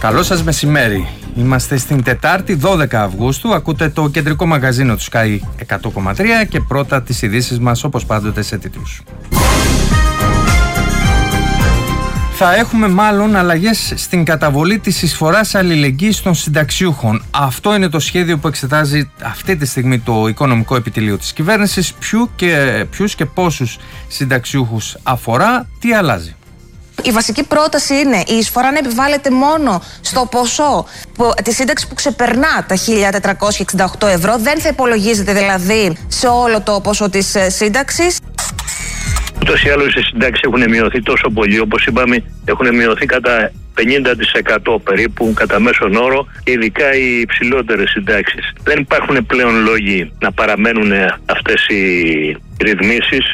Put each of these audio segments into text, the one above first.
Καλό σας μεσημέρι. Είμαστε στην Τετάρτη 12 Αυγούστου. Ακούτε το κεντρικό μαγαζίνο του Sky 100,3 και πρώτα τις ειδήσεις μας όπως πάντοτε σε τίτλους. Θα έχουμε μάλλον αλλαγές στην καταβολή της εισφοράς αλληλεγγύης των συνταξιούχων. Αυτό είναι το σχέδιο που εξετάζει αυτή τη στιγμή το Οικονομικό Επιτελείο της Κυβέρνησης. Ποιους και πόσους συνταξιούχους αφορά, τι αλλάζει. Η βασική πρόταση είναι η εισφορά να επιβάλλεται μόνο στο ποσό τη σύνταξη που ξεπερνά τα 1.468 ευρώ. Δεν θα υπολογίζεται δηλαδή σε όλο το ποσό της σύνταξης. Ούτως ή άλλως οι συντάξεις έχουν μειωθεί τόσο πολύ, όπως είπαμε, έχουν μειωθεί κατά 50% περίπου κατά μέσον όρο, ειδικά οι υψηλότερες συντάξεις. Δεν υπάρχουν πλέον λόγοι να παραμένουν αυτές οι ρυθμίσεις.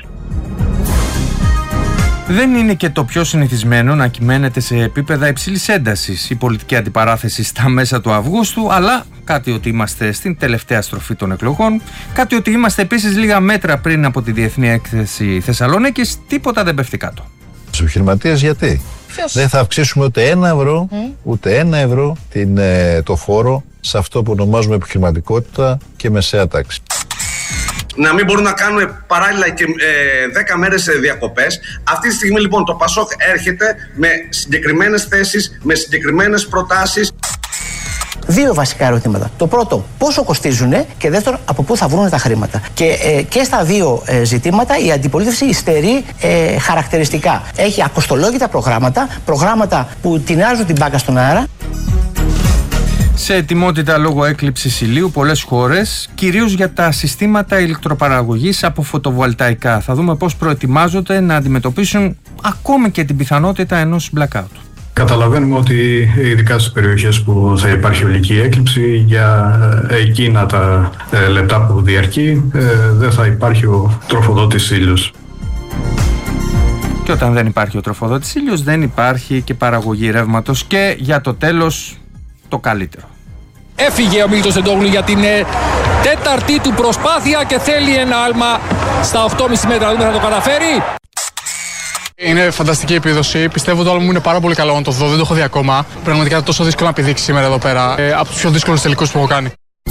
Δεν είναι και το πιο συνηθισμένο να κυμαίνεται σε επίπεδα υψηλής έντασης η πολιτική αντιπαράθεση στα μέσα του Αυγούστου, αλλά κάτι ότι είμαστε στην τελευταία στροφή των εκλογών, κάτι ότι είμαστε επίσης λίγα μέτρα πριν από τη Διεθνή Έκθεση Θεσσαλονίκης, τίποτα δεν πέφτει κάτω. Στους επιχειρηματίες γιατί? Δεν θα αυξήσουμε ούτε ένα ευρώ το φόρο σε αυτό που ονομάζουμε επιχειρηματικότητα και μεσαία τάξη. Να μην μπορούν να κάνουν παράλληλα και 10 μέρες διακοπές. Αυτή τη στιγμή λοιπόν το ΠΑΣΟΚ έρχεται με συγκεκριμένες θέσεις, με συγκεκριμένες προτάσεις. Δύο βασικά ερωτήματα. Το πρώτο, πόσο κοστίζουνε, και δεύτερον, από πού θα βρουν τα χρήματα. Και στα δύο ζητήματα η αντιπολίτευση υστερεί χαρακτηριστικά. Έχει ακοστολόγητα προγράμματα που τεινάζουν την μπάκα στον αέρα. Σε ετοιμότητα λόγω έκλειψης ηλίου πολλές χώρες, κυρίως για τα συστήματα ηλεκτροπαραγωγής από φωτοβολταϊκά. Θα δούμε πώς προετοιμάζονται να αντιμετωπίσουν ακόμη και την πιθανότητα ενός blackout. Καταλαβαίνουμε ότι ειδικά στις περιοχές που θα υπάρχει ολική έκλειψη, για εκείνα τα λεπτά που διαρκεί δεν θα υπάρχει ο τροφοδότης ήλιος. Και όταν δεν υπάρχει ο τροφοδότης ήλιος δεν υπάρχει και παραγωγή ρεύματος. Και για το τέλος το καλύτερο. Έφυγε ο Μίλτος Τεντόγλου για την τέταρτη του προσπάθεια και θέλει ένα άλμα στα 8,5 μέτρα. Δούμε θα το καταφέρει. Είναι φανταστική επίδοση. Πιστεύω το άλμα μου είναι πάρα πολύ καλό να το δω. Δεν το έχω δει ακόμα. Πραγματικά τόσο δύσκολο να πηδήξει σήμερα εδώ πέρα. Από τους πιο δύσκολους τελικούς που έχω κάνει.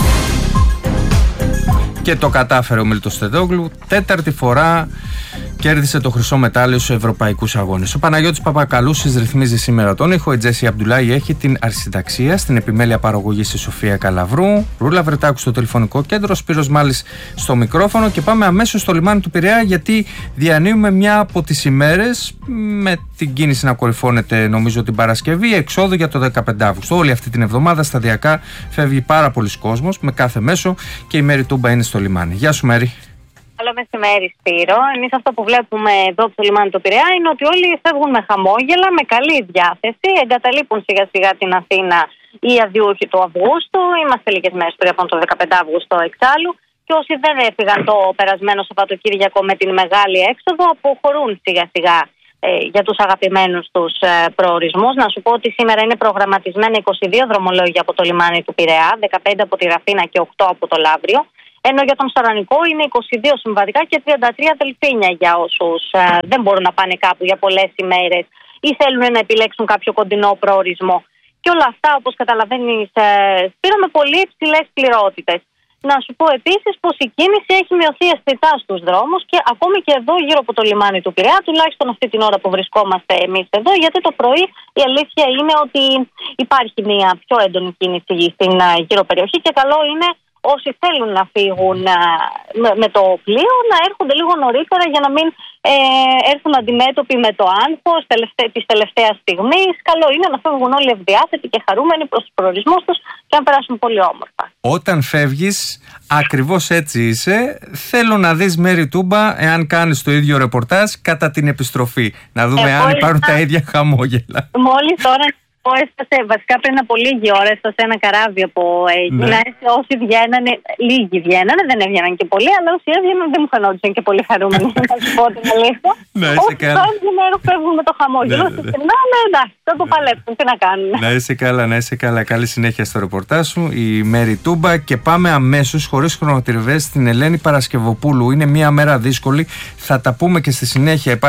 Και το κατάφερε ο Μίλτος Τεντόγλου. Τέταρτη φορά κέρδισε το χρυσό μετάλλιο στους ευρωπαϊκούς αγώνες. Ο Παναγιώτης Παπακαλούσης ρυθμίζει σήμερα τον ήχο. Η Τζέσι Αμπτουλάη έχει την αρχισυνταξία. Στην επιμέλεια παραγωγής η Σοφία Καλαβρού. Ρούλα Βρετάκου στο τηλεφωνικό κέντρο. Σπύρος Μάλης στο μικρόφωνο. Και πάμε αμέσως στο λιμάνι του Πειραιά, γιατί διανύουμε μια από τις ημέρες με την κίνηση να κορυφώνεται νομίζω την Παρασκευή. Εξόδου για το 15 Αύγουστο. Όλη αυτή την εβδομάδα σταδιακά φεύγει πάρα πολλοί κόσμος με κάθε μέσο και η Μέρη Τούμπα είναι στο λιμάνι. Γεια σου, Μέρη. Καλό μεσημέρι, Σπύρο. Εμείς αυτό που βλέπουμε εδώ στο λιμάνι του Πειραιά είναι ότι όλοι φεύγουν με χαμόγελα, με καλή διάθεση, εγκαταλείπουν σιγά σιγά την Αθήνα οι αδειούχοι του Αυγούστου. Είμαστε λίγες μέρες πριν από το 15 Αύγουστο εξάλλου. Και όσοι δεν έφυγαν το περασμένο Σαββατοκύριακο με την μεγάλη έξοδο, αποχωρούν σιγά σιγά για τους αγαπημένους τους προορισμούς. Να σου πω ότι σήμερα είναι προγραμματισμένα 22 δρομολόγια από το λιμάνι του Πειραιά, 15 από τη Ραφίνα και 8 από το Λαύριο. Ενώ για τον Σαρανικό είναι 22 συμβατικά και 33 δελφίνια για όσους δεν μπορούν να πάνε κάπου για πολλές ημέρες ή θέλουν να επιλέξουν κάποιο κοντινό προορισμό. Και όλα αυτά, όπως καταλαβαίνεις, Σπύρο, με πολύ υψηλές πληρότητες. Να σου πω επίσης πως η κίνηση έχει μειωθεί αισθητά στους δρόμους και ακόμη και εδώ γύρω από το λιμάνι του Πειραιά, τουλάχιστον αυτή την ώρα που βρισκόμαστε εμείς εδώ, γιατί το πρωί η αλήθεια είναι ότι υπάρχει μια πιο έντονη κίνηση στην γύρω περιοχή και καλό είναι όσοι θέλουν να φύγουν με το πλοίο να έρχονται λίγο νωρίτερα για να μην έρθουν αντιμέτωποι με το άγχος της τελευταίας στιγμής. Καλό είναι να φεύγουν όλοι ευδιάθετοι και χαρούμενοι προς τους προορισμούς τους και να περάσουν πολύ όμορφα. Όταν φεύγεις, ακριβώς έτσι είσαι. Θέλω να δεις, Μέρη Τούμπα, εάν κάνεις το ίδιο ρεπορτάζ κατά την επιστροφή. Να δούμε αν υπάρχουν τα ίδια χαμόγελα. Μόλις τώρα έφτασε, βασικά πριν από λίγη ώρα, έφτασε ένα καράβι από Αίγυπτο. Όσοι βγαίνανε, λίγοι βγαίνανε, δεν έβγαιναν και πολλοί, αλλά όσοι έβγαιναν δεν μου φαινόντουσαν και πολύ χαρούμενοι. Να σου πω την αλήθεια. Όσοι φεύγουν με το χαμόγελο, ναι, εντάξει, θα το παλέψουν. Τι να κάνουν. Να είσαι καλά, να είσαι καλά. Καλή συνέχεια στο ρεπορτάζ σου, η Μέρη Τούμπα. Και πάμε αμέσως, χωρίς χρονοτριβές, στην Ελένη Παρασκευοπούλου. Είναι μια μέρα δύσκολη. Θα τα πούμε και στη συνέχεια. Υπάρχει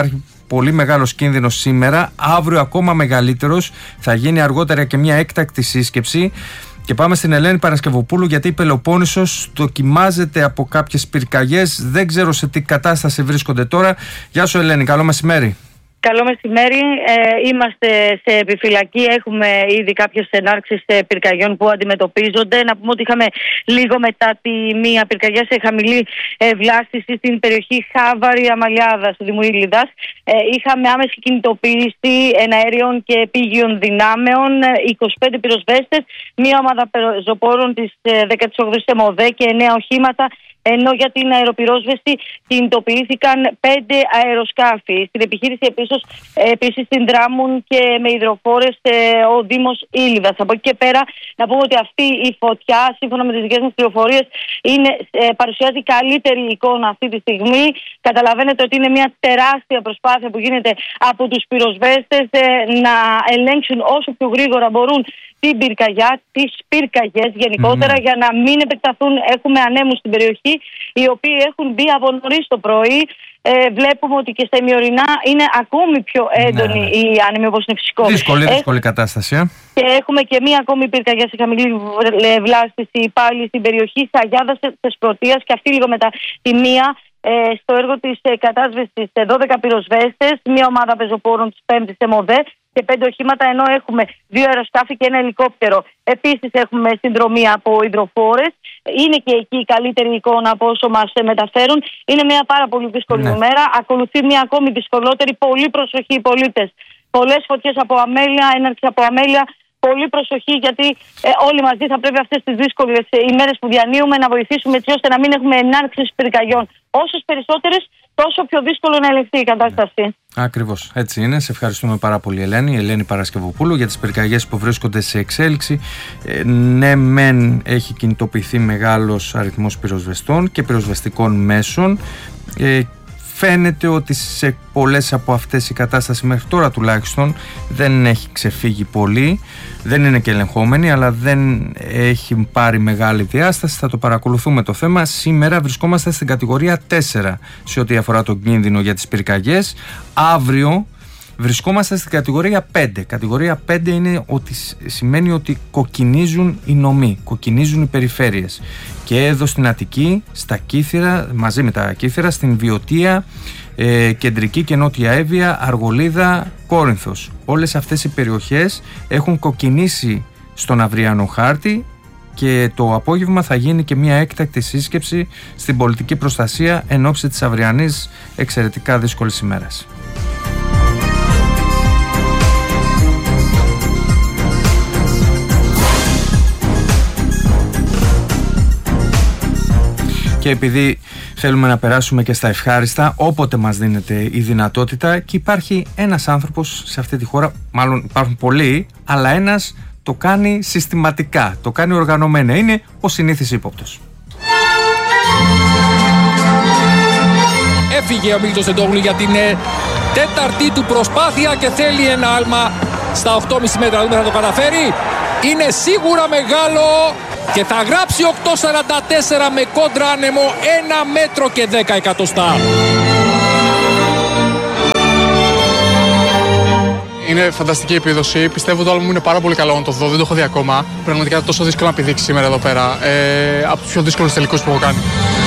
πολύ μεγάλος κίνδυνος σήμερα, αύριο ακόμα μεγαλύτερος. Θα γίνει αργότερα και μια έκτακτη σύσκεψη. Και πάμε στην Ελένη Παρασκευοπούλου, γιατί η Πελοπόννησος δοκιμάζεται από κάποιες πυρκαγιές. Δεν ξέρω σε τι κατάσταση βρίσκονται τώρα. Γεια σου Ελένη, καλό μεσημέρι. Καλό μεσημέρι. Είμαστε σε επιφυλακή. Έχουμε ήδη κάποιες ενάρξεις πυρκαγιών που αντιμετωπίζονται. Να πούμε ότι είχαμε λίγο μετά τη μία πυρκαγιά σε χαμηλή βλάστηση στην περιοχή Χάβαρη Αμαλιάδα, στο Δήμο Ήλιδας. Είχαμε άμεση κινητοποίηση εναέριων και επίγειων δυνάμεων, 25 πυροσβέστες, μία ομάδα πεζοπόρων της 18ης ΕΜΟΔΕ και 9 οχήματα. Ενώ για την αεροπυρόσβεση κινητοποιήθηκαν 5 αεροσκάφη. Στην επιχείρηση επίσης συνδράμουν και με υδροφόρες ο Δήμος Ήλιδας. Από εκεί και πέρα να πούμε ότι αυτή η φωτιά, σύμφωνα με τις δικές μας πληροφορίες, παρουσιάζει καλύτερη εικόνα αυτή τη στιγμή. Καταλαβαίνετε ότι είναι μια τεράστια προσπάθεια που γίνεται από τους πυροσβέστες να ελέγξουν όσο πιο γρήγορα μπορούν την πυρκαγιά, τις πυρκαγιές γενικότερα, για να μην επεκταθούν. Έχουμε ανέμους στην περιοχή, οι οποίοι έχουν μπει από νωρίς το πρωί. Βλέπουμε ότι και στα ημιορεινά είναι ακόμη πιο έντονη η άνεμη, όπως είναι φυσικό. Δύσκολη κατάσταση. Και έχουμε και μία ακόμη πυρκαγιά σε χαμηλή βλάστηση πάλι στην περιοχή Σαγιάδας της Πρωτείας, και αυτή λίγο μετά τη μία. Στο έργο της κατάσβεσης 12 πυροσβέστες, μία ομάδα πεζοπόρων της 5ης ΕΜΟΔΕ και 5 οχήματα, ενώ έχουμε 2 αεροσκάφη και 1 ελικόπτερο. Επίσης έχουμε συνδρομή από υδροφόρες. Είναι και εκεί η καλύτερη εικόνα από όσο μας μεταφέρουν. Είναι μια πάρα πολύ δύσκολη ημέρα. Ακολουθεί μια ακόμη δυσκολότερη. Πολύ προσοχή οι πολίτες. Πολλές φωτιές από αμέλεια, έναρξη από αμέλεια. Πολύ προσοχή, γιατί όλοι μαζί θα πρέπει αυτές τις δύσκολες ημέρες που διανύουμε να βοηθήσουμε, έτσι ώστε να μην έχουμε ενάρξεις πυρκαγιών. Όσες περισσότερες, τόσο πιο δύσκολο να ελεγχθεί η κατάσταση. Ακριβώς, έτσι είναι. Σε ευχαριστούμε πάρα πολύ Ελένη. Ελένη Παρασκευοπούλου, για τις πυρκαγιές που βρίσκονται σε εξέλιξη. Ναι, μεν έχει κινητοποιηθεί μεγάλος αριθμός πυροσβεστών και πυροσβεστικών μέσων. Φαίνεται ότι σε πολλές από αυτές η κατάσταση μέχρι τώρα τουλάχιστον δεν έχει ξεφύγει πολύ. Δεν είναι και ελεγχόμενη, αλλά δεν έχει πάρει μεγάλη διάσταση. Θα το παρακολουθούμε το θέμα. Σήμερα βρισκόμαστε στην κατηγορία 4 σε ό,τι αφορά τον κίνδυνο για τις πυρκαγιές. Αύριο βρισκόμαστε στην κατηγορία 5. Κατηγορία 5 είναι σημαίνει ότι κοκκινίζουν οι νομοί, κοκκινίζουν οι περιφέρειες. Και εδώ στην Αττική, στα Κύθυρα, μαζί με τα Κύθυρα, στην Βιωτία, Κεντρική και Νότια Εύβοια, Αργολίδα, Κόρινθος. Όλες αυτές οι περιοχές έχουν κοκκινήσει στον αυριανό χάρτη, και το απόγευμα θα γίνει και μια έκτακτη σύσκεψη στην πολιτική προστασία εν ώψη της αυριανής εξαιρετικά δύσκολης ημέρας. Και επειδή θέλουμε να περάσουμε και στα ευχάριστα, όποτε μας δίνεται η δυνατότητα, και υπάρχει ένας άνθρωπος σε αυτή τη χώρα, μάλλον υπάρχουν πολλοί, αλλά ένας το κάνει συστηματικά, το κάνει οργανωμένα. Είναι ο συνήθις ύποπτος. Έφυγε ο Μίλτος Τεντόγλου για την τέταρτη του προσπάθεια και θέλει ένα άλμα στα 8,5 μέτρα. Δούμε, θα το καταφέρει. Είναι σίγουρα μεγάλο και θα γράψει 8,44 με κόντρα άνεμο, 1 μέτρο και 10 εκατοστά. Είναι φανταστική επίδοση. Πιστεύω το άλμα μου είναι πάρα πολύ καλό να το δω. Δεν το έχω δει ακόμα. Πραγματικά τόσο δύσκολο να πηδήξει σήμερα εδώ πέρα. Από τους πιο δύσκολους τελικούς που έχω κάνει.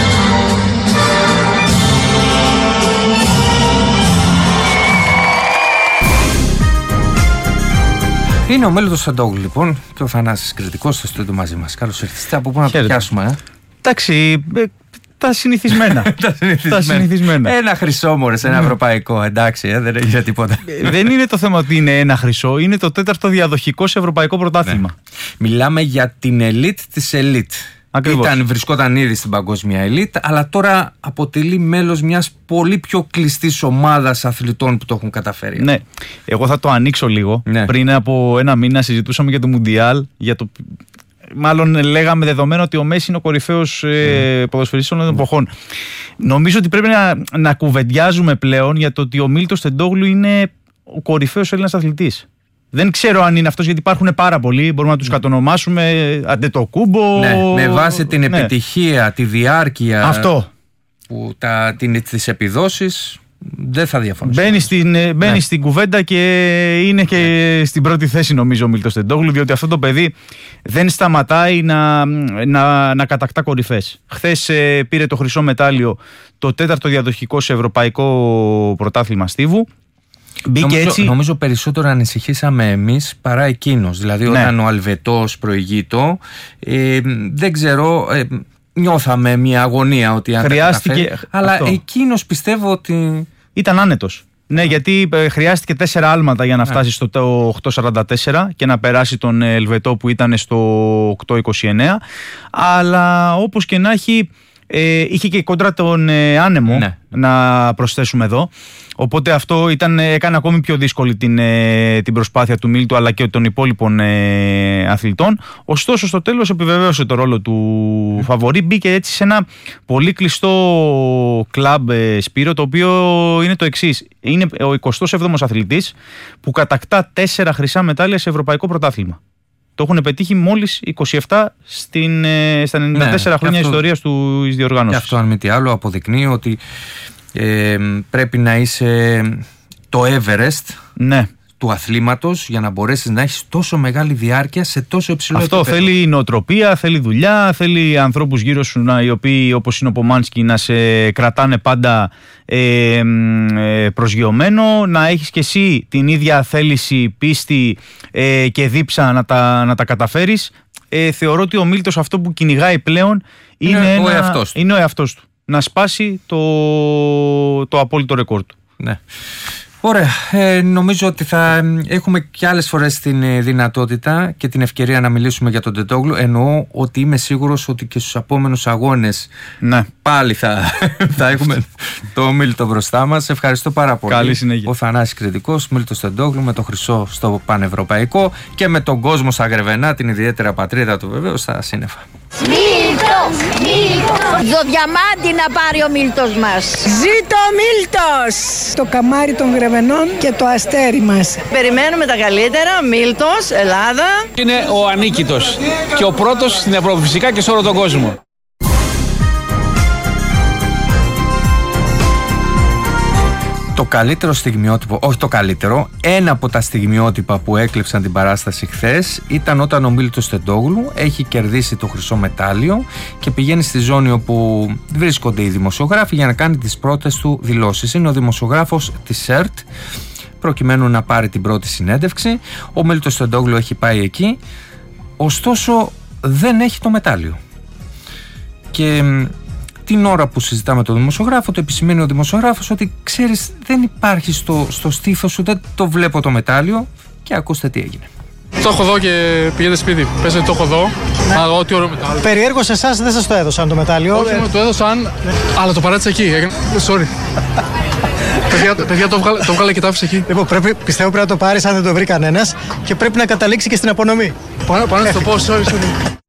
Είναι ο Μίλτος Τεντόγλου, λοιπόν, και ο Θανάσης Κρητικός στο στούντιο μαζί μας. Καλώς ήρθατε. Από πού να το πιάσουμε, Εντάξει, τα συνηθισμένα. Τα συνηθισμένα. Ένα χρυσό, μωρές, ένα ευρωπαϊκό. Εντάξει, δεν έχει τίποτα. Δεν είναι το θέμα ότι είναι ένα χρυσό, είναι το 4ο διαδοχικό σε ευρωπαϊκό πρωτάθλημα. Μιλάμε για την ελίτ της ελίτ. Βρισκόταν ήδη στην παγκόσμια ελίτ, αλλά τώρα αποτελεί μέλος μιας πολύ πιο κλειστής ομάδας αθλητών που το έχουν καταφέρει. Ναι, εγώ θα το ανοίξω λίγο. Ναι. Πριν από ένα μήνα συζητούσαμε για το Μουντιάλ, μάλλον λέγαμε δεδομένο ότι ο Μέση είναι ο κορυφαίος ποδοσφαιριστής όλων των εποχών. Νομίζω ότι πρέπει να κουβεντιάζουμε πλέον για το ότι ο Μίλτος Τεντόγλου είναι ο κορυφαίος Έλληνας αθλητής. Δεν ξέρω αν είναι αυτός, γιατί υπάρχουν πάρα πολλοί. Μπορούμε να τους κατονομάσουμε. Αντετοκούμπο. Ναι, με βάση την επιτυχία, τη διάρκεια. Αυτό. Τις επιδόσεις. Δεν θα διαφωνήσω. Μπαίνει στην κουβέντα και είναι και στην πρώτη θέση, νομίζω, ο Μίλτος Τεντόγλου, διότι αυτό το παιδί δεν σταματάει να κατακτά κορυφές. Χθες πήρε το χρυσό μετάλλιο, το 4ο διαδοχικό σε ευρωπαϊκό πρωτάθλημα στίβου. Νομίζω περισσότερο ανησυχήσαμε εμείς παρά εκείνος. Δηλαδή, όταν ο Αλβετός προηγείτο, δεν ξέρω. Νιώθαμε μια αγωνία ότι αν χρειάστηκε. Αλλά εκείνος πιστεύω ότι. Ήταν άνετος. Ναι, γιατί χρειάστηκε 4 άλματα για να φτάσει στο 8.44 και να περάσει τον Ελβετό που ήταν στο 8.29. Αλλά όπως και να έχει, είχε και κόντρα τον άνεμο, να προσθέσουμε εδώ. Οπότε αυτό έκανε ακόμη πιο δύσκολη την προσπάθεια του Μίλτου αλλά και των υπόλοιπων αθλητών. Ωστόσο, στο τέλος επιβεβαίωσε το ρόλο του φαβορί. Μπήκε έτσι σε ένα πολύ κλειστό κλαμπ, Σπύρο, το οποίο είναι το εξής. Είναι ο 27ος αθλητής που κατακτά 4 χρυσά μετάλλια σε ευρωπαϊκό πρωτάθλημα. Το έχουν πετύχει μόλις 27 στα 94 χρόνια ιστορίας της διοργάνωσης. Και αυτό, αν μη τι άλλο, αποδεικνύει ότι πρέπει να είσαι το Everest του αθλήματος για να μπορέσεις να έχεις τόσο μεγάλη διάρκεια σε τόσο υψηλό επίπεδο. Αυτό θέλει νοοτροπία, θέλει δουλειά, θέλει ανθρώπους γύρω σου οι οποίοι, όπως είναι ο Πομάνσκι, να σε κρατάνε πάντα προσγειωμένο, να έχεις και εσύ την ίδια θέληση, πίστη και δίψα να τα καταφέρεις. Θεωρώ ότι ο Μίλτος αυτό που κυνηγάει πλέον είναι ο εαυτός του. Να σπάσει το απόλυτο ρεκόρ του. Ναι. Ωραία. Νομίζω ότι θα έχουμε και άλλες φορές την δυνατότητα και την ευκαιρία να μιλήσουμε για τον Τεντόγλου. Εννοώ ότι είμαι σίγουρος ότι και στους επόμενους αγώνες πάλι θα έχουμε το Μίλτο μπροστά μας. Ευχαριστώ πάρα πολύ. Καλή συνέχεια. Ο Θανάσης Κρητικός, Μίλτος Τεντόγλου, με το χρυσό στο πανευρωπαϊκό και με τον κόσμο στα Γρεβενά, την ιδιαίτερα πατρίδα του βεβαίως, στα σύννεφα. Μίλτος! Το διαμάντι να πάρει ο Μίλτος μας. Ζήτω ο Μίλτος! Το καμάρι των Γρεβενών και το αστέρι μας. Περιμένουμε τα καλύτερα. Μίλτος, Ελλάδα. Είναι ο ανίκητος και ο πρώτος στην Ευρώπη, φυσικά, και σε όλο τον κόσμο. Το καλύτερο στιγμιότυπο, όχι το καλύτερο, ένα από τα στιγμιότυπα που έκλεψαν την παράσταση χθες ήταν όταν ο Μίλτος Τεντόγλου έχει κερδίσει το χρυσό μετάλλιο και πηγαίνει στη ζώνη όπου βρίσκονται οι δημοσιογράφοι για να κάνει τις πρώτες του δηλώσεις. Είναι ο δημοσιογράφος της ΕΡΤ, προκειμένου να πάρει την πρώτη συνέντευξη. Ο Μίλτος Τεντόγλου έχει πάει εκεί, ωστόσο δεν έχει το μετάλλιο. Και την ώρα που συζητάμε τον δημοσιογράφο, το επισημαίνει ο δημοσιογράφος ότι ξέρεις, δεν υπάρχει στο στήθος σου, δεν το βλέπω το μετάλλιο. Και ακούστε τι έγινε. Το έχω δω και πηγαίνετε σπίτι. Πες το έχω δω. Αλλά ό,τι ωραίο μετάλλιο. Περιέργως εσάς δεν σας το έδωσαν το μετάλλιο. Όχι, μου το έδωσαν, αλλά το παράτησα εκεί. Sorry. Παιδιά, το βγάλε και το άφησε εκεί. Λοιπόν, πιστεύω πρέπει να το πάρεις αν δεν το βρει κανένας και πρέπει να καταλήξει και στην απονομή. Πάνω να το πω, sorry.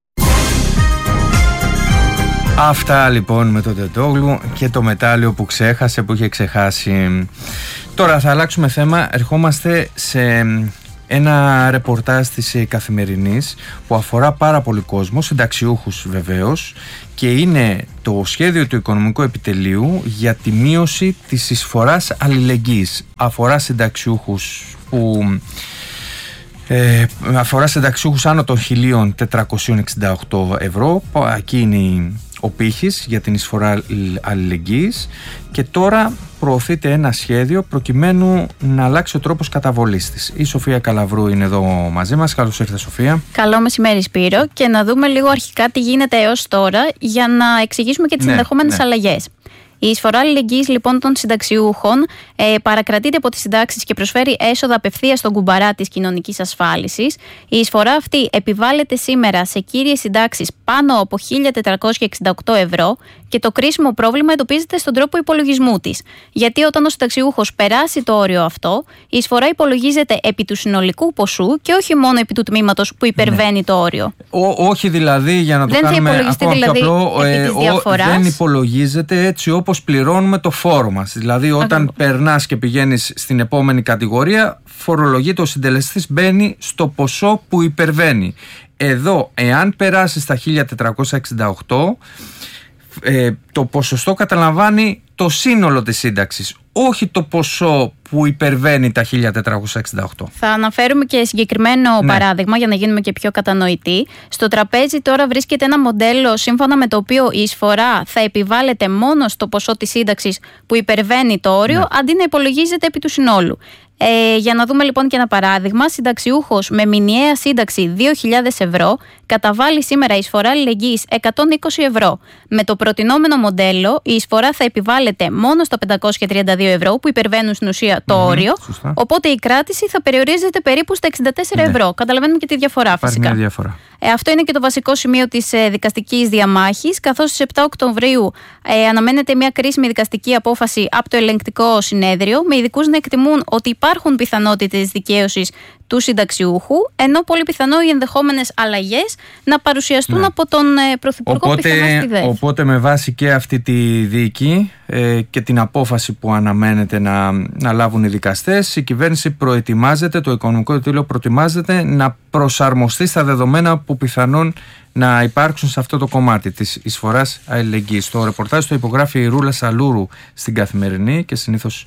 Αυτά λοιπόν με τον Τεντόγλου και το μετάλλιο που ξέχασε, που είχε ξεχάσει. Τώρα θα αλλάξουμε θέμα. Ερχόμαστε σε ένα ρεπορτάζ της Καθημερινής που αφορά πάρα πολύ κόσμο, συνταξιούχους βεβαίως, και είναι το σχέδιο του Οικονομικού Επιτελείου για τη μείωση της εισφοράς αλληλεγγύης. Αφορά συνταξιούχους αφορά συνταξιούχους άνω των 1.468 ευρώ. Εκεί είναι ο πύχης για την εισφορά αλληλεγγύης και τώρα προωθείται ένα σχέδιο προκειμένου να αλλάξει ο τρόπος καταβολής της. Η Σοφία Καλαβρού είναι εδώ μαζί μας. Καλώς ήρθες, Σοφία. Καλό μεσημέρι, Σπύρο, και να δούμε λίγο αρχικά τι γίνεται έως τώρα για να εξηγήσουμε και τις ενδεχόμενες αλλαγές. Η εισφορά αλληλεγγύης λοιπόν των συνταξιούχων παρακρατείται από τις συντάξεις και προσφέρει έσοδα απευθείας στον κουμπαρά της κοινωνικής ασφάλισης. Η εισφορά αυτή επιβάλλεται σήμερα σε κύριες συντάξεις πάνω από 1.468 ευρώ και το κρίσιμο πρόβλημα εντοπίζεται στον τρόπο υπολογισμού της. Γιατί όταν ο συνταξιούχος περάσει το όριο αυτό, η εισφορά υπολογίζεται επί του συνολικού ποσού και όχι μόνο επί του τμήματος που υπερβαίνει το όριο. Όχι δηλαδή, για να το κάνουμε ακόμα πιο απλό, δεν υπολογίζεται έτσι όπως πληρώνουμε το φόρο μας. Δηλαδή όταν περνάς και πηγαίνεις στην επόμενη κατηγορία, φορολογείται ο συντελεστής, μπαίνει στο ποσό που υπερβαίνει. Εδώ, εάν περάσει στα 1.468, το ποσοστό καταλαμβάνει το σύνολο της σύνταξης, όχι το ποσό που υπερβαίνει τα 1.468. Θα αναφέρουμε και συγκεκριμένο παράδειγμα για να γίνουμε και πιο κατανοητοί. Στο τραπέζι τώρα βρίσκεται ένα μοντέλο σύμφωνα με το οποίο η εισφορά θα επιβάλλεται μόνο στο ποσό της σύνταξης που υπερβαίνει το όριο, αντί να υπολογίζεται επί του συνόλου. Για να δούμε λοιπόν και ένα παράδειγμα, συνταξιούχος με μηνιαία σύνταξη 2.000 ευρώ καταβάλει σήμερα εισφορά αλληλεγγύης 120 ευρώ. Με το προτινόμενο μοντέλο η εισφορά θα επιβάλλεται μόνο στα 532 ευρώ που υπερβαίνουν στην ουσία το όριο, οπότε η κράτηση θα περιορίζεται περίπου στα 64 ευρώ. Καταλαβαίνουμε και τη διαφορά φυσικά. Μια διαφορά. Αυτό είναι και το βασικό σημείο της δικαστικής διαμάχης, καθώς στις 7 Οκτωβρίου αναμένεται μια κρίσιμη δικαστική απόφαση από το ελεγκτικό συνέδριο, με ειδικούς να εκτιμούν ότι υπάρχουν πιθανότητες δικαίωσης του συνταξιούχου, ενώ πολύ πιθανό οι ενδεχόμενες αλλαγές να παρουσιαστούν από τον Πρωθυπουργό πιθανώς στη ΔΕΘ. Οπότε με βάση και αυτή τη δίκη και την απόφαση που αναμένεται να λάβουν οι δικαστές, η κυβέρνηση προετοιμάζεται, το Οικονομικό Επιτελείο προετοιμάζεται να προσαρμοστεί στα δεδομένα που πιθανόν να υπάρξουν σε αυτό το κομμάτι της εισφοράς αλληλεγγύης. Το ρεπορτάζ το υπογράφει η Ρούλα Σαλούρου στην Καθημερινή και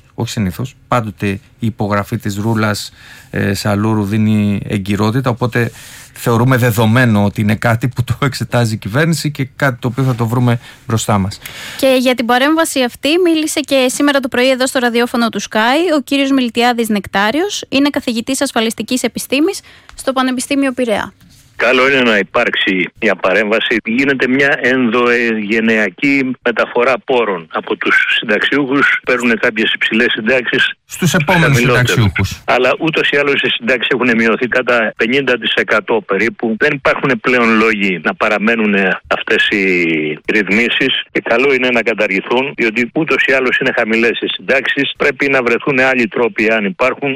πάντοτε η υπογραφή της Ρούλας Σαλούρου δίνει εγκυρότητα, οπότε θεωρούμε δεδομένο ότι είναι κάτι που το εξετάζει η κυβέρνηση και κάτι το οποίο θα το βρούμε μπροστά μας. Και για την παρέμβαση αυτή μίλησε και σήμερα το πρωί εδώ στο ραδιόφωνο του Sky ο κύριος Μιλτιάδης Νεκτάριος, είναι καθηγητής ασφαλιστικής επιστήμης στο Πανεπιστήμιο Πειραιά. Καλό είναι να υπάρξει μια παρέμβαση. Γίνεται μια ενδογενειακή μεταφορά πόρων από τους συνταξιούχους. Παίρνουν κάποιες υψηλές συντάξεις στους επόμενους συνταξιούχους. Αλλά ούτως ή άλλως οι συντάξεις έχουν μειωθεί κατά 50% περίπου. Δεν υπάρχουν πλέον λόγοι να παραμένουν αυτές οι ρυθμίσεις και καλό είναι να καταργηθούν, διότι ούτως ή άλλως είναι χαμηλές οι συντάξεις. Πρέπει να βρεθούν άλλοι τρόποι αν υπάρχουν.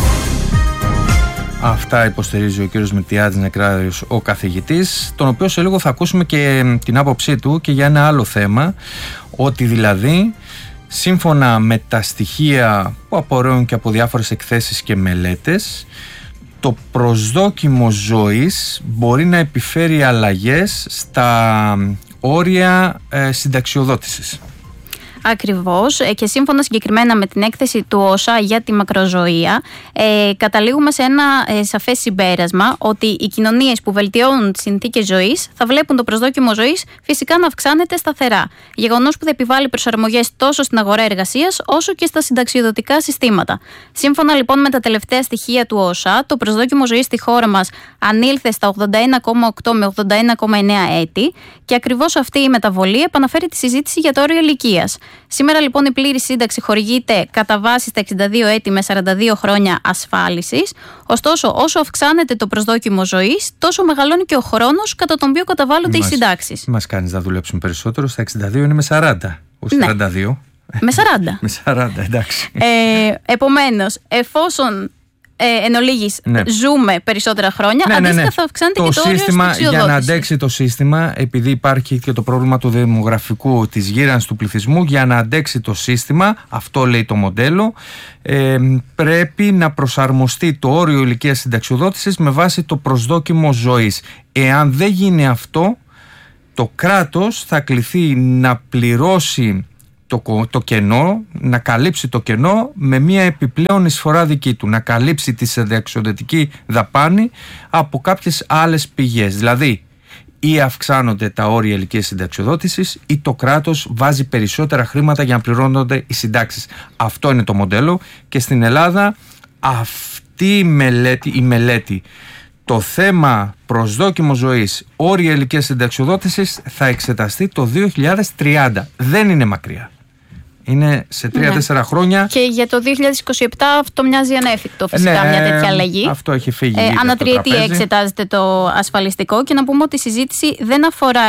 Αυτά υποστηρίζει ο κύριος Μιλτιάδης Νεκτάριος, ο καθηγητής, τον οποίο σε λίγο θα ακούσουμε και την άποψή του και για ένα άλλο θέμα, ότι δηλαδή σύμφωνα με τα στοιχεία που απορρέουν και από διάφορες εκθέσεις και μελέτες, το προσδόκιμο ζωής μπορεί να επιφέρει αλλαγές στα όρια συνταξιοδότησης. Ακριβώς, και σύμφωνα συγκεκριμένα με την έκθεση του ΩΣΑ για τη μακροζωία, καταλήγουμε σε ένα σαφές συμπέρασμα ότι οι κοινωνίες που βελτιώνουν τις συνθήκες ζωής θα βλέπουν το προσδόκιμο ζωής φυσικά να αυξάνεται σταθερά. Γεγονός που θα επιβάλλει προσαρμογές τόσο στην αγορά εργασίας όσο και στα συνταξιοδοτικά συστήματα. Σύμφωνα λοιπόν με τα τελευταία στοιχεία του ΩΣΑ, το προσδόκιμο ζωής στη χώρα μας ανήλθε στα 81,8 με 81,9 έτη και ακριβώς αυτή η μεταβολή επαναφέρει τη συζήτηση για το όριο ηλικίας. Σήμερα λοιπόν η πλήρη σύνταξη χορηγείται κατά βάση στα 62 έτη με 42 χρόνια ασφάλισης. Ωστόσο, όσο αυξάνεται το προσδόκιμο ζωής, τόσο μεγαλώνει και ο χρόνος κατά τον οποίο καταβάλλονται οι συντάξεις. Μας κάνεις να δουλέψουμε περισσότερο. Στα 62 είναι με 40, όχι 42. Με 40. Με 40, εντάξει. Επομένως, εφόσον εν ολίγης ζούμε περισσότερα χρόνια, αντίστοιχα θα αυξάνεται και το όριο συνταξιοδότησης. Για να αντέξει το σύστημα, επειδή υπάρχει και το πρόβλημα του δημογραφικού, της γύρανσης του πληθυσμού, για να αντέξει το σύστημα, αυτό λέει το μοντέλο, πρέπει να προσαρμοστεί το όριο ηλικίας συνταξιοδότησης με βάση το προσδόκιμο ζωής. Εάν δεν γίνει αυτό, το κράτος θα κληθεί να πληρώσει το κενό, να καλύψει το κενό με μια επιπλέον εισφορά δική του, να καλύψει τη συνταξιοδοτική δαπάνη από κάποιες άλλες πηγές. Δηλαδή, ή αυξάνονται τα όρια ηλικίας συνταξιοδότησης ή το κράτος βάζει περισσότερα χρήματα για να πληρώνονται οι συντάξεις. Αυτό είναι το μοντέλο και στην Ελλάδα αυτή η μελέτη, το θέμα προσδόκιμο ζωής, όρια ηλικίας συνταξιοδότησης θα εξεταστεί το 2030. Δεν είναι μακριά. Είναι σε 3-4 χρόνια. Και για το 2027 αυτό μοιάζει ανέφικτο φυσικά μια τέτοια αλλαγή. Αυτό έχει φύγει. Ανατριετία εξετάζεται το ασφαλιστικό και να πούμε ότι η συζήτηση δεν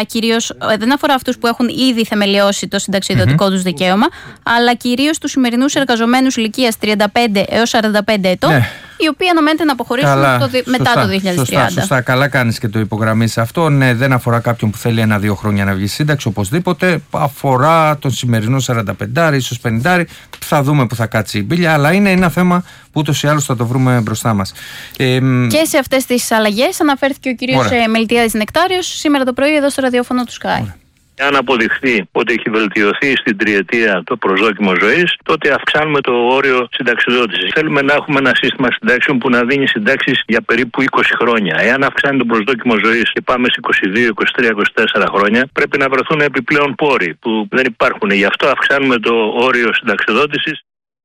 αφορά αυτούς που έχουν ήδη θεμελιώσει το συνταξιοδοτικό τους δικαίωμα, αλλά κυρίως τους σημερινούς εργαζομένους ηλικίας 35 έως 45 ετών, οι οποίοι αναμένεται να αποχωρήσουν μετά το 2030. Σωστά, καλά κάνεις και το υπογραμμίσεις αυτό. Ναι, δεν αφορά κάποιον που θέλει 1-2 χρόνια να βγει σύνταξη οπωσδήποτε. Αφορά τον σημερινό 45, ίσως 50. Θα δούμε που θα κάτσει η μπίλια, αλλά είναι ένα θέμα που ούτως ή άλλως θα το βρούμε μπροστά μας. Και σε αυτές τις αλλαγές αναφέρθηκε ο κύριος Μιλτιάδης Νεκτάριος σήμερα το πρωί εδώ στο ραδιόφωνο του Sky. Αν αποδειχθεί ότι έχει βελτιωθεί στην τριετία το προσδόκιμο ζωής, τότε αυξάνουμε το όριο συνταξιδότησης. Θέλουμε να έχουμε ένα σύστημα συντάξεων που να δίνει συντάξεις για περίπου 20 χρόνια. Εάν αυξάνει το προσδόκιμο ζωής και πάμε σε 22, 23, 24 χρόνια, πρέπει να βρεθούν επιπλέον πόροι που δεν υπάρχουν. Γι' αυτό αυξάνουμε το όριο συνταξιδότησης.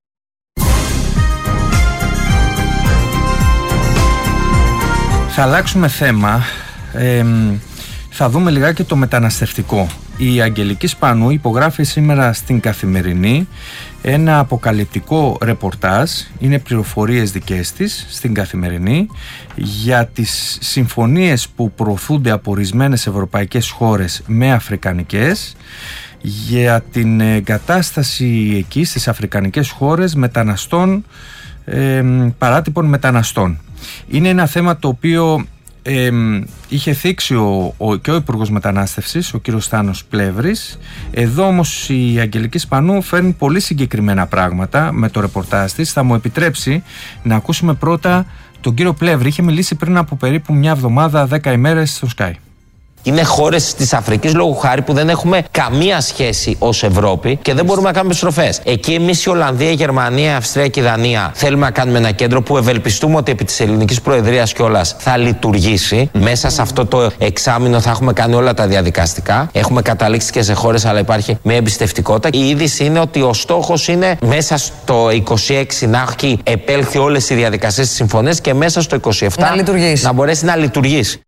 Θα αλλάξουμε θέμα. Θα δούμε λιγάκι το μεταναστευτικό. Η Αγγελική Σπανού υπογράφει σήμερα στην Καθημερινή ένα αποκαλυπτικό ρεπορτάζ, είναι πληροφορίες δικές της στην Καθημερινή, για τις συμφωνίες που προωθούνται από ορισμένες ευρωπαϊκές χώρες με αφρικανικές, για την εγκατάσταση εκεί στις αφρικανικές χώρες μεταναστών, παράτυπων μεταναστών. Είναι ένα θέμα το οποίο είχε θίξει και ο Υπουργός Μετανάστευσης, ο κύριος Στάνος Πλεύρης. Εδώ όμως η Αγγελική Σπανού φέρνει πολύ συγκεκριμένα πράγματα με το ρεπορτάζ της. Θα μου επιτρέψει να ακούσουμε πρώτα τον κύριο Πλεύρη. Είχε μιλήσει πριν από περίπου μια εβδομάδα, 10 ημέρες στο Sky. Είναι χώρες της Αφρικής, λόγω χάρη, που δεν έχουμε καμία σχέση ως Ευρώπη και δεν μπορούμε να κάνουμε επιστροφές. Εκεί εμείς η Ολλανδία, η Γερμανία, η Αυστρία και η Δανία θέλουμε να κάνουμε ένα κέντρο που ευελπιστούμε ότι επί της ελληνικής προεδρίας κιόλας θα λειτουργήσει. Μέσα σε αυτό το εξάμηνο θα έχουμε κάνει όλα τα διαδικαστικά. Έχουμε καταλήξει και σε χώρες, αλλά υπάρχει μια εμπιστευτικότητα. Η είδηση είναι ότι ο στόχος είναι μέσα στο 26 να έχει επέλθει όλες οι διαδικασίες της συμφωνίας και μέσα στο 27 να μπορέσει να λειτουργήσει.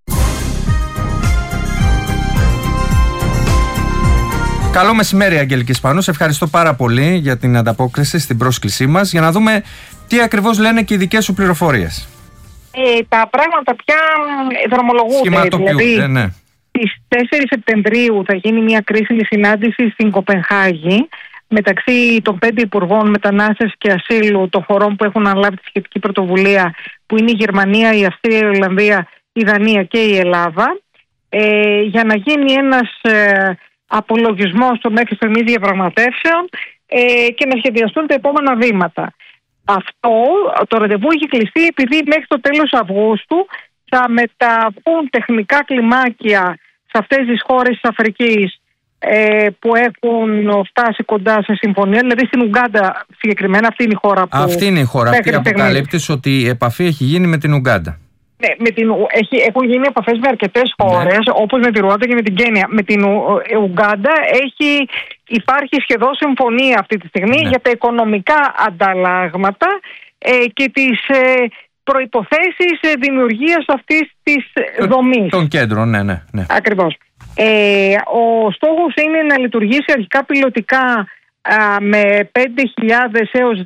Καλό μεσημέρι, Αγγελική Σπανού. Σε ευχαριστώ πάρα πολύ για την ανταπόκριση στην πρόσκλησή μας, για να δούμε τι ακριβώς λένε και οι δικές σου πληροφορίες. Τα πράγματα πια δρομολογούνται. Δηλαδή, ναι. Στις 4 Σεπτεμβρίου θα γίνει μια κρίσιμη συνάντηση στην Κοπενχάγη μεταξύ των 5 Υπουργών Μετανάστευσης και Ασύλου των χωρών που έχουν αναλάβει τη σχετική πρωτοβουλία, που είναι η Γερμανία, η Αυστρία, η Ολλανδία, η Δανία και η Ελλάδα, για να γίνει ένας απολογισμός των μέχρι στιγμής διαπραγματεύσεων και να σχεδιαστούν τα επόμενα βήματα. Αυτό το ραντεβού έχει κλειστεί επειδή μέχρι το τέλος Αυγούστου θα μεταβούν τεχνικά κλιμάκια σε αυτές τις χώρες της Αφρικής που έχουν φτάσει κοντά σε συμφωνία, δηλαδή στην Ουγκάντα συγκεκριμένα. Αυτή είναι η χώρα που... Αυτή είναι η χώρα. Αυτή αποκαλύπτεις ότι η επαφή έχει γίνει με την Ουγκάντα. Ναι, έχουν γίνει επαφές με αρκετές χώρες, όπως με τη Ρουάντα και με την Κένια. Με την Ουγκάντα υπάρχει σχεδόν συμφωνία αυτή τη στιγμή για τα οικονομικά ανταλλάγματα και τις προϋποθέσεις δημιουργίας αυτής της δομής. Των κέντρων, ναι. Ακριβώς. Ο στόχος είναι να λειτουργήσει αρχικά πιλωτικά με 5.000 έως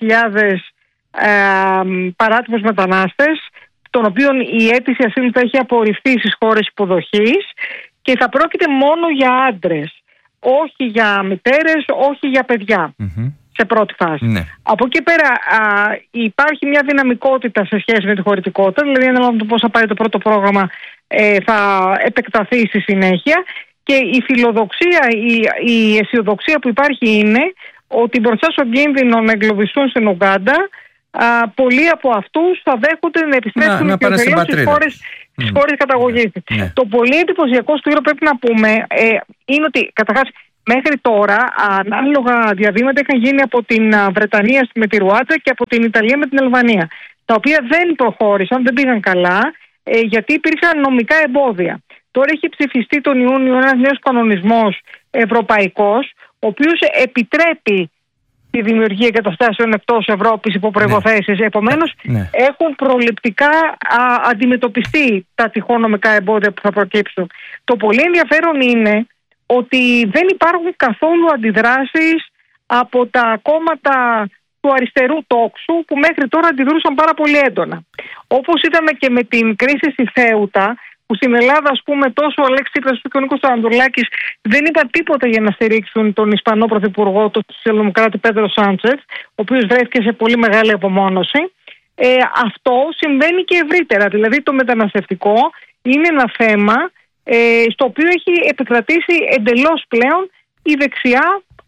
10.000 παράτυπους μετανάστες, των οποίων η αίτηση ασύλου θα έχει απορριφθεί στις χώρες υποδοχής και θα πρόκειται μόνο για άντρες, όχι για μητέρες, όχι για παιδιά σε πρώτη φάση. Ναι. Από εκεί πέρα υπάρχει μια δυναμικότητα σε σχέση με τη χωρητικότητα, δηλαδή ανάλογα με το πώς θα πάει το πρώτο πρόγραμμα θα επεκταθεί στη συνέχεια, και η φιλοδοξία, η αισιοδοξία που υπάρχει είναι ότι μπροστά στον κίνδυνο να εγκλωβιστούν στην Ουγκάντα, πολλοί από αυτούς θα δέχονται να επιστρέψουν στις χώρες καταγωγής. Ναι. Το πολύ εντυπωσιακό στο πρέπει να πούμε είναι ότι καταρχάς μέχρι τώρα ανάλογα διαβήματα είχαν γίνει από την Βρετανία με τη Ρουάντα και από την Ιταλία με την Αλβανία, τα οποία δεν προχώρησαν, δεν πήγαν καλά, γιατί υπήρχαν νομικά εμπόδια. Τώρα έχει ψηφιστεί τον Ιούνιο ένας νέος κανονισμός ευρωπαϊκός, ο οποίος επιτρέπει τη δημιουργία εγκαταστάσεων εκτός Ευρώπης υπό προϋποθέσεις. Επομένως, έχουν προληπτικά αντιμετωπιστεί τα τυχόν νομικά εμπόδια που θα προκύψουν. Το πολύ ενδιαφέρον είναι ότι δεν υπάρχουν καθόλου αντιδράσεις από τα κόμματα του αριστερού τόξου, που μέχρι τώρα αντιδρούσαν πάρα πολύ έντονα. Όπως είδαμε και με την κρίση στη Θέουτα, που στην Ελλάδα, ας πούμε, τόσο ο Αλέξης Τσίπρας όσο και ο Νίκος Ανδρουλάκης δεν είπαν τίποτα για να στηρίξουν τον Ισπανό Πρωθυπουργό, τον Σοσιαλδημοκράτη Πέντρο Σάντσεφ, ο οποίος βρέθηκε σε πολύ μεγάλη απομόνωση. Αυτό συμβαίνει και ευρύτερα. Δηλαδή, το μεταναστευτικό είναι ένα θέμα στο οποίο έχει επικρατήσει εντελώς πλέον η δεξιά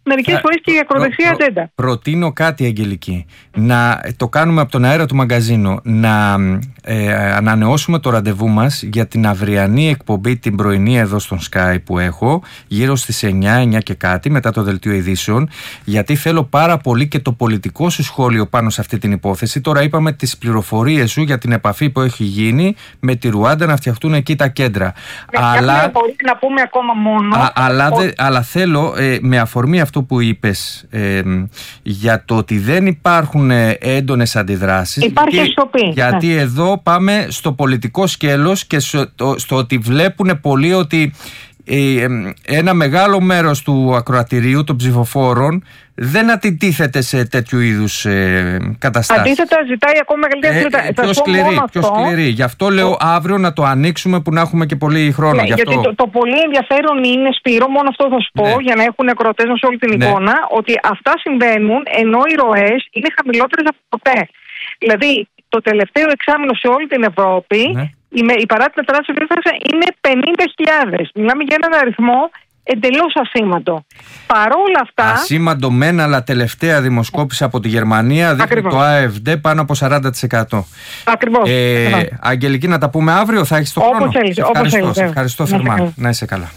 μερικές φορές και η ακροδεξιά ατζέντα. Προτείνω κάτι, Αγγελική. Να το κάνουμε από τον αέρα του μαγκαζίνο. Να ανανεώσουμε το ραντεβού μας για την αυριανή εκπομπή, την πρωινή εδώ στον Sky που έχω, γύρω στις 9 και κάτι, μετά το δελτίο ειδήσεων, γιατί θέλω πάρα πολύ και το πολιτικό σου σχόλιο πάνω σε αυτή την υπόθεση. Τώρα είπαμε τις πληροφορίες σου για την επαφή που έχει γίνει με τη Ρουάντα να φτιαχτούν εκεί τα κέντρα. Αλλά να πούμε ακόμα μόνο. Αλλά θέλω με αφορμή αυτό που είπες για το ότι δεν υπάρχουν έντονες αντιδράσεις. Υπάρχει σιωπή. Γιατί εδώ πάμε στο πολιτικό σκέλος και στο ότι βλέπουν πολλοί ότι ένα μεγάλο μέρος του ακροατηρίου των ψηφοφόρων δεν αντιτίθεται σε τέτοιου είδους καταστάσεις. Αντίθετα ζητάει ακόμα μεγαλύτερη πιο σκληρή. Γι' αυτό λέω αύριο να το ανοίξουμε που να έχουμε και πολύ χρόνο. Ναι, γιατί το πολύ ενδιαφέρον είναι, Σπύρο, μόνο αυτό θα σου πω, για να έχουν ακροατές σε όλη την εικόνα, ότι αυτά συμβαίνουν ενώ οι ροές είναι χαμηλότερες από ποτέ. Δηλαδή το τελευταίο εξάμηνο σε όλη την Ευρώπη η παράτηση μετανάστευση είναι 50.000. Μιλάμε για έναν αριθμό εντελώς ασήμαντο. Παρόλα αυτά. Ασήμαντο μεν, αλλά τελευταία δημοσκόπηση από τη Γερμανία δείχνει το AfD πάνω από 40%. Ακριβώς. Αγγελική, να τα πούμε αύριο, θα έχεις το χρόνο. Ευχαριστώ θερμά. Να είσαι καλά.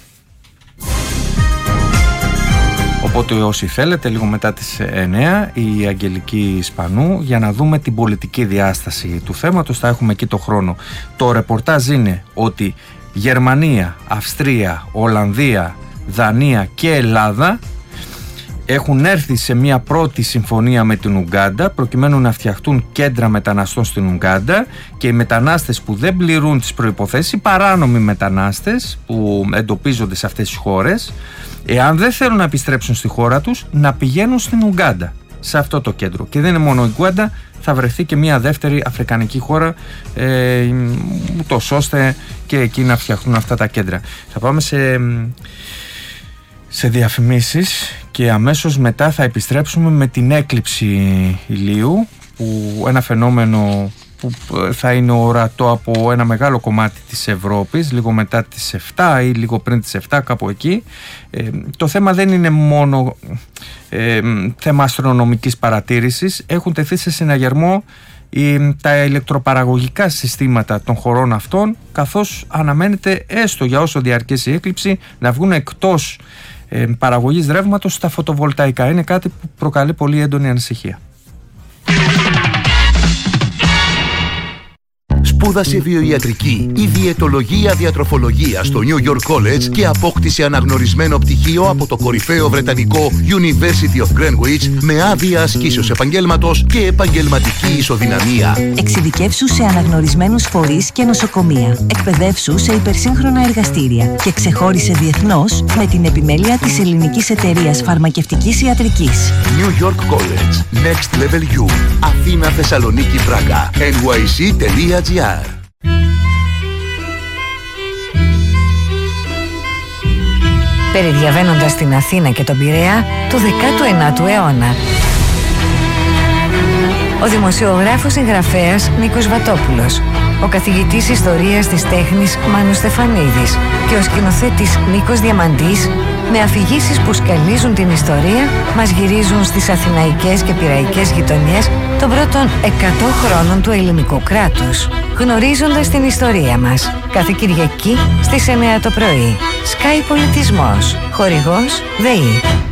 Οπότε όσοι θέλετε, λίγο μετά τις 9 η Αγγελική Σπανού, για να δούμε την πολιτική διάσταση του θέματος. Θα έχουμε εκεί το χρόνο. Το ρεπορτάζ είναι ότι Γερμανία, Αυστρία, Ολλανδία, Δανία και Ελλάδα έχουν έρθει σε μια πρώτη συμφωνία με την Ουγκάντα προκειμένου να φτιαχτούν κέντρα μεταναστών στην Ουγκάντα, και οι μετανάστες που δεν πληρούν τις προϋποθέσεις, οι παράνομοι μετανάστες που εντοπίζονται σε αυτές τις χώρες, εάν δεν θέλουν να επιστρέψουν στη χώρα τους, να πηγαίνουν στην Ουγκάντα, σε αυτό το κέντρο. Και δεν είναι μόνο η Ουγκάντα, θα βρεθεί και μια δεύτερη αφρικανική χώρα, ούτως ώστε και εκεί να φτιαχτούν αυτά τα κέντρα. Θα πάμε σε διαφημίσεις και αμέσως μετά θα επιστρέψουμε με την έκλειψη ηλίου, που ένα φαινόμενο που θα είναι ορατό από ένα μεγάλο κομμάτι της Ευρώπης λίγο μετά τις 7 ή λίγο πριν τις 7, κάπου εκεί. Το θέμα δεν είναι μόνο θέμα αστρονομικής παρατήρησης. Έχουν τεθεί σε συναγερμό τα ηλεκτροπαραγωγικά συστήματα των χωρών αυτών, καθώς αναμένεται, έστω για όσο διαρκέσει η έκλειψη, να βγουν εκτός παραγωγής ρεύματος στα φωτοβολταϊκά. Είναι κάτι που προκαλεί πολύ έντονη ανησυχία. Σπούδασε βιοιατρική ή διαιτολογία διατροφολογία στο New York College και απόκτησε αναγνωρισμένο πτυχίο από το κορυφαίο βρετανικό University of Greenwich με άδεια ασκήσεως επαγγέλματος και επαγγελματική ισοδυναμία. Εξειδικεύσου σε αναγνωρισμένους φορείς και νοσοκομεία. Εκπαιδεύσου σε υπερσύγχρονα εργαστήρια και ξεχώρισε διεθνώς με την επιμέλεια της Ελληνικής Εταιρείας Φαρμακευτικής Ιατρικής. New York College. Next Level U. Αθήνα, Θεσσαλονίκη, Πράγα. nyc.gr. Περιδιαβαίνοντας την Αθήνα και τον Πειραιά του 19ου αιώνα. Ο δημοσιογράφος συγγραφέας Νίκος Βατόπουλος, ο καθηγητής ιστορίας της τέχνης Μάνος Στεφανίδης και ο σκηνοθέτης Νίκος Διαμαντής, με αφηγήσεις που σκαλίζουν την ιστορία, μας γυρίζουν στις αθηναϊκές και πειραϊκές γειτονιές των πρώτων 100 χρόνων του ελληνικού κράτους, γνωρίζοντας την ιστορία μας. Κάθε Κυριακή στις 9 το πρωί. Sky Πολιτισμός. Χορηγός ΔΕΗ.